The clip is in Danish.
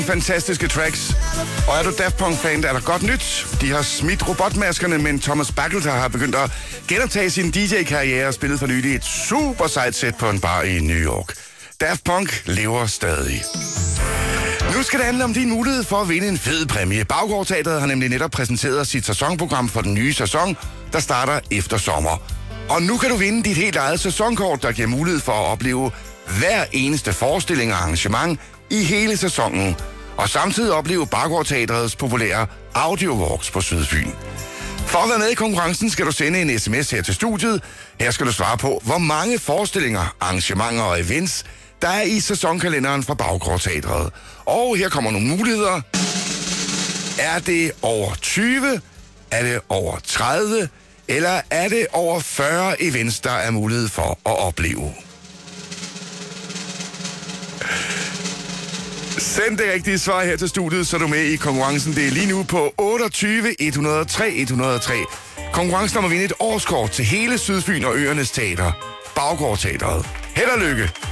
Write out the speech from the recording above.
Fantastiske tracks. Og er du Daft Punk-fan, er der godt nyt. De har smidt robotmaskerne, men Thomas Bangalter har begyndt at genoptage sin DJ-karriere og spillet for nylig et super sejt sæt på en bar i New York. Daft Punk lever stadig. Nu skal det handle om din mulighed for at vinde en fed præmie. Baggårdteatret har nemlig netop præsenteret sit sæsonprogram for den nye sæson, der starter efter sommer. Og nu kan du vinde dit helt eget sæsonkort, der giver mulighed for at opleve hver eneste forestilling og arrangement i hele sæsonen. Og samtidig opleve Baggårdteatrets populære audiowalks på Sydfyn. For at være med i konkurrencen skal du sende en sms her til studiet. Her skal du svare på, hvor mange forestillinger, arrangementer og events der er i sæsonkalenderen fra Baggårdteatret. Og her kommer nogle muligheder. Er det over 20? Er det over 30? Eller er det over 40 events, der er mulighed for at opleve? Send det rigtige svar her til studiet, så er du med i konkurrencen. Det er lige nu på 28 103 103. Konkurrencen om at vinde et årskort til hele Sydfyn og Øernes Teater. Baggårdteatret. Held og lykke!